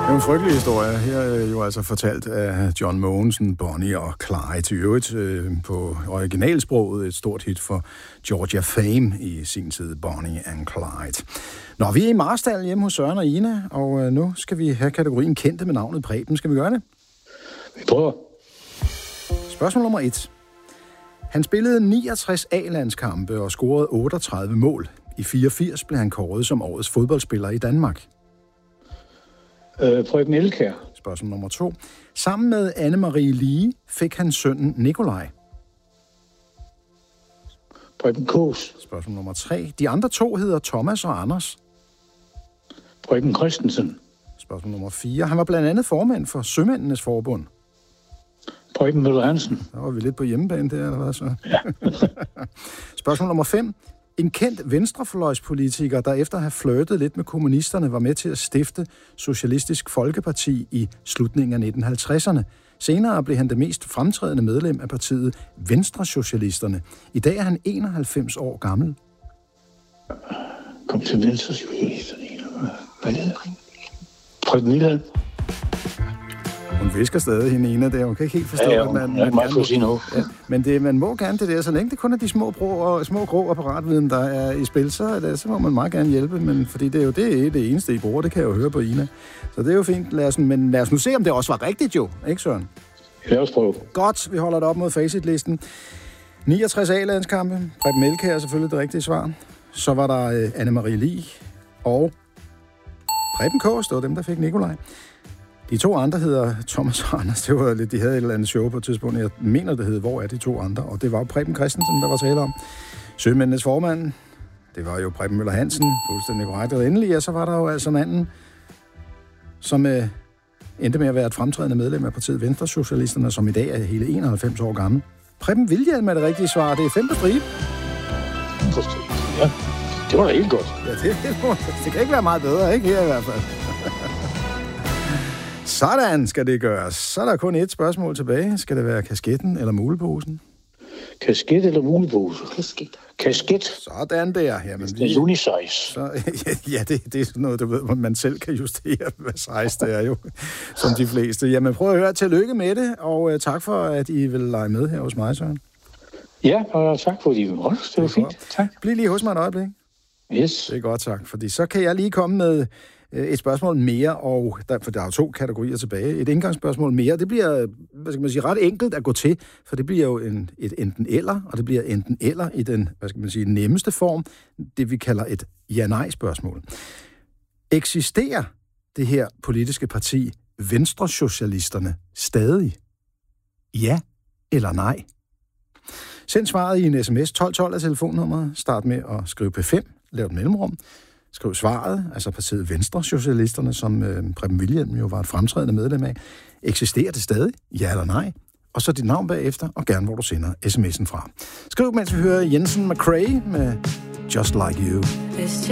Det er en frygtelig historie. Her er jo altså fortalt af John Mogensen, Bonnie og Clyde. Til øvrigt på originalsproget et stort hit for Georgia Fame i sin tid, Bonnie and Clyde. Nå, vi er i Marstal hjemme hos Søren og Ina, og nu skal vi have kategorien kendte med navnet Preben. Skal vi gøre det? Vi prøver. Spørgsmål nummer 1. Han spillede 69 A-landskampe og scorede 38 mål. I 84 blev han kåret som årets fodboldspiller i Danmark. Preben Elkjær. Spørgsmål nummer 2. Sammen med Anne-Marie Lie fik han sønnen Nikolaj. Preben Kås. Spørgsmål nummer 3. De andre 2 hedder Thomas og Anders. Preben Christensen. Spørgsmål nummer 4. Han var blandt andet formand for Sømændenes Forbund. Preben Møller Hansen. Der var vi lidt på hjemmebane der, eller hvad så? Ja. Spørgsmål nummer 5. En kendt venstrefløjspolitiker, der efter at have flirtet lidt med kommunisterne, var med til at stifte Socialistisk Folkeparti i slutningen af 1950'erne. Senere blev han det mest fremtrædende medlem af partiet Venstresocialisterne. I dag er han 91 år gammel. Kom til Venstresocialisterne. Hvad er det? Preben Wilhelm. Hun visker stadig hende ene der. Hun kan ikke helt forstå, at man gerne må sige noget. Ja. Men man må gerne det der, så længe det kun er de små grå apparatviden, der er i spil, så må man meget gerne hjælpe, men fordi det er jo det eneste, I bruger, det kan jeg jo høre på Ina. Så det er jo fint. Men lad os nu se, om det også var rigtigt jo, ikke Søren? Lad os prøve. Godt, vi holder det op mod facitlisten. 69 A-landskampe. Preben Elkjær er selvfølgelig det rigtige svar. Så var der Anne-Marie Lie og Preben Kås, det var dem, der fik Nikolaj. De 2 andre hedder Thomas og Anders. Det var lidt, de havde et eller andet show på et tidspunkt. Jeg mener, det hed, hvor er de 2 andre? Og det var jo Preben Christensen, der var tale om. Sømændenes formand, det var jo Preben Møller Hansen, fuldstændig korrekt. Og endelig, ja, så var der jo altså manden, som endte med at være et fremtrædende medlem af partiet Venstresocialisterne, som i dag er hele 91 år gammel. Preben Wilhelm er det rigtige svar. Det er 5 på stribe. Ja, det var da helt godt. Ja, det kan ikke være meget bedre, ikke her i hvert fald. Sådan skal det gøres. Så er der kun et spørgsmål tilbage. Skal det være kasketten eller muleposen? Kasket eller mulepose? Kasket. Sådan der. Jamen, det er unisize. Så, ja, det er sådan noget, du ved, man selv kan justere, hvad size det er jo, som de fleste. Jamen, prøv at høre. Tillykke med det, og tak for, at I vil lege med her hos mig, Søren. Ja, og tak for, at I vil holde. Det var fint. Tak. Bliv lige hos mig et øjeblik. Yes. Det er godt, tak. Fordi så kan jeg lige komme med et spørgsmål mere, og for der er jo 2 kategorier tilbage. Et indgangsspørgsmål mere, det bliver, hvad skal man sige, ret enkelt at gå til, for det bliver jo et enten eller, og det bliver enten eller i den, hvad skal man sige, nemmeste form, det vi kalder et ja-nej-spørgsmål. Eksisterer det her politiske parti, Venstresocialisterne, stadig? Ja eller nej? Send svaret i en sms. 1212 er telefonnummeret. Start med at skrive P5, lav et mellemrum. Skriv svaret, altså partiet Venstresocialisterne, som Preben Wilhelm jo var et fremtrædende medlem af. Eksisterer det stadig? Ja eller nej? Og så dit navn bagefter, og gerne hvor du sender sms'en fra. Skriv, mens vi hører Jensen McCrae med Just Like You.